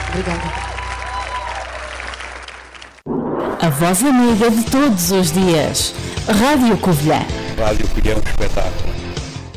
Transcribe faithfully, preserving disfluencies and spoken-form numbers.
Obrigada. A voz amiga de todos os dias. Rádio Covilhã. Rádio Covilhã, um espetáculo.